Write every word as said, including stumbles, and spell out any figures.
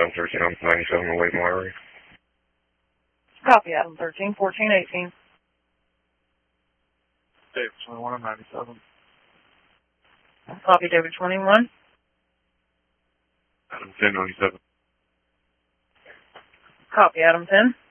Adam thirteen on ninety-seven away from Lowry. Copy, Adam thirteen, fourteen eighteen. David twenty-one on ninety-seven. Copy, David twenty-one. Adam ten ninety-seven. Copy, Adam ten.